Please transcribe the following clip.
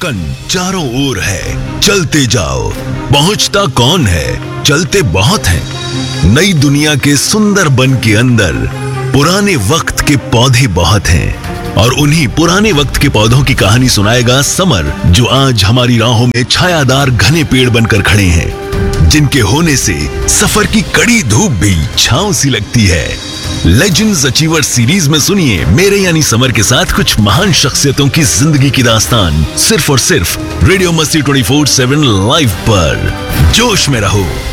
धड़कन चारों ओर है, चलते जाओ। पहुंचता कौन है, चलते बहुत हैं। नई दुनिया के सुंदर बन के अंदर पुराने वक्त के पौधे बहुत हैं, और उन्हीं पुराने वक्त के पौधों की कहानी सुनाएगा समर, जो आज हमारी राहों में छायादार घने पेड़ बनकर खड़े हैं, जिनके होने से सफर की कड़ी धूप भी छांव सी लगती है। लेजेंड्स अचीवर सीरीज में सुनिए मेरे यानी समर के साथ कुछ महान शख्सियतों की जिंदगी की दास्तान, सिर्फ और सिर्फ रेडियो मस्ती 24/7 लाइव पर। जोश में रहो।